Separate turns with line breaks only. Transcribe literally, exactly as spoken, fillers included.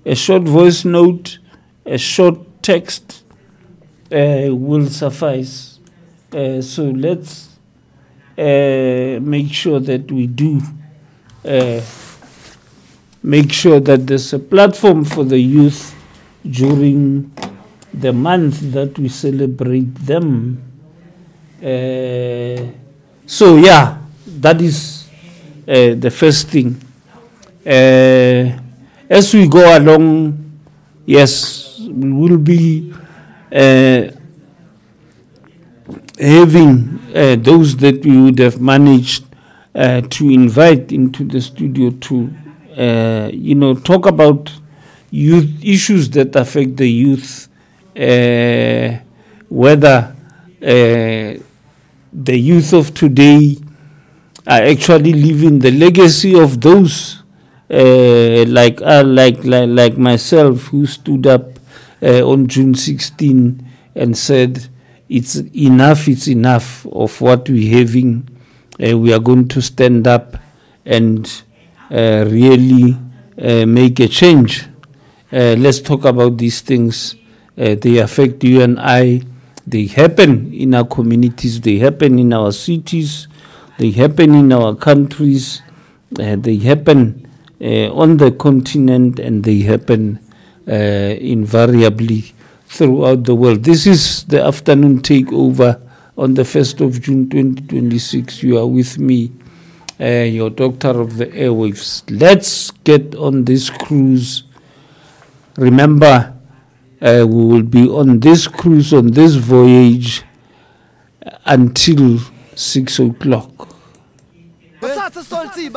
A short voice note, a short text uh, will suffice. Uh, so let's uh, make sure that we do uh, make sure that there's a platform for the youth during the month that we celebrate them. Uh, so yeah, that is uh, the first thing. Uh, as we go along, yes, we will be uh, having uh, those that we would have managed uh, to invite into the studio to, uh, you know, talk about youth issues that affect the youth, uh, whether uh, the youth of today are actually living the legacy of those uh, like, uh, like like like myself, who stood up uh, on June sixteenth and said, "It's enough. It's enough of what we're having. Uh, we are going to stand up and uh, really uh, make a change. Uh, let's talk about these things. Uh, they affect you and I. They happen in our communities. They happen in our cities. They happen in our countries. Uh, they happen uh, on the continent, and they happen uh, invariably throughout the world." This is the afternoon takeover on the first of June twenty twenty-six. You are with me, uh, your doctor of the airwaves. Let's get on this cruise. Remember, uh, we will be on this cruise, on this voyage, until six o'clock.